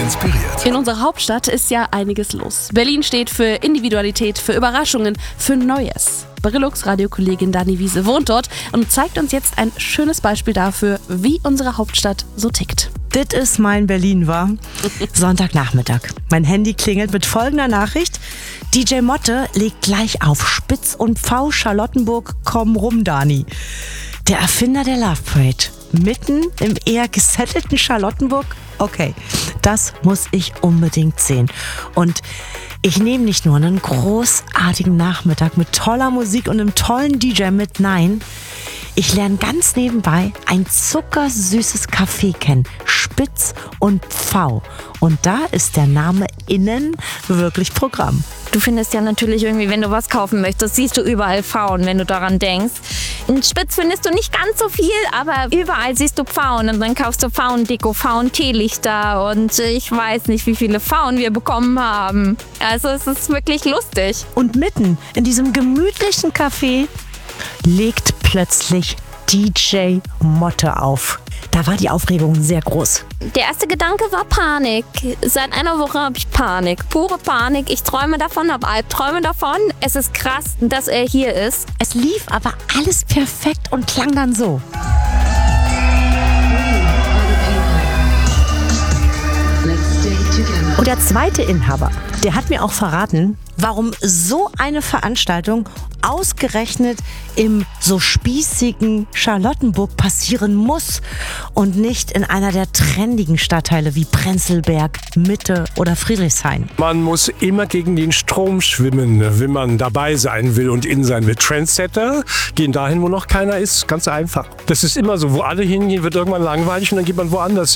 inspiriert. In unserer Hauptstadt ist ja einiges los. Berlin steht für Individualität, für Überraschungen, für Neues. Brillux Radiokollegin Dani Wiese wohnt dort und zeigt uns jetzt ein schönes Beispiel dafür, wie unsere Hauptstadt so tickt. Das ist mein Berlin, wa? Sonntagnachmittag. Mein Handy klingelt mit folgender Nachricht. DJ Motte legt gleich auf. Spitz und Pfau, Charlottenburg, komm rum, Dani. Der Erfinder der Love Parade. Mitten im eher gesettelten Charlottenburg? Okay, das muss ich unbedingt sehen. Und ich nehme nicht nur einen großartigen Nachmittag mit toller Musik und einem tollen DJ mit, nein, ich lerne ganz nebenbei ein zuckersüßes Café kennen, Spitz und Pfau. Und da ist der Name innen wirklich Programm. Du findest ja natürlich irgendwie, wenn du was kaufen möchtest, siehst du überall Pfauen, wenn du daran denkst. In Spitz findest du nicht ganz so viel, aber überall siehst du Pfauen. Und dann kaufst du Pfauendeko, Pfauenteelichter und ich weiß nicht, wie viele Pfauen wir bekommen haben. Also es ist wirklich lustig. Und mitten in diesem gemütlichen Café legt plötzlich DJ Motte auf. Da war die Aufregung sehr groß. Der erste Gedanke war Panik. Seit einer Woche habe ich Panik, pure Panik. Ich träume davon, habe Albträume davon. Es ist krass, dass er hier ist. Es lief aber alles perfekt und klang dann so. Und der zweite Inhaber, der hat mir auch verraten, warum so eine Veranstaltung ausgerechnet im so spießigen Charlottenburg passieren muss und nicht in einer der trendigen Stadtteile wie Prenzlberg, Mitte oder Friedrichshain. Man muss immer gegen den Strom schwimmen, wenn man dabei sein will und in sein will. Trendsetter gehen dahin, wo noch keiner ist. Ganz einfach. Das ist immer so. Wo alle hingehen, wird irgendwann langweilig und dann geht man woanders